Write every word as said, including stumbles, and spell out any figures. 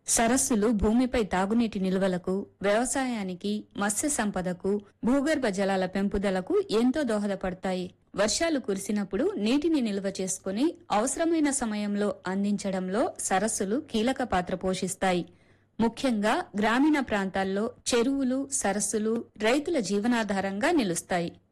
సరస్సులు భూమిపై తాగునీటి నిల్వలకు, వ్యవసాయానికి, మత్స్య సంపదకు, భూగర్భ జలాల పెంపుదలకు ఎంతో దోహదపడతాయి. వర్షాలు కురిసినప్పుడు నీటిని నిల్వ చేసుకుని అవసరమైన సమయంలో అందించడంలో సరస్సులు కీలక పాత్ర పోషిస్తాయి. ముఖ్యంగా గ్రామీణ ప్రాంతాల్లో చెరువులు, సరస్సులు రైతుల జీవనాధారంగా నిలుస్తాయి.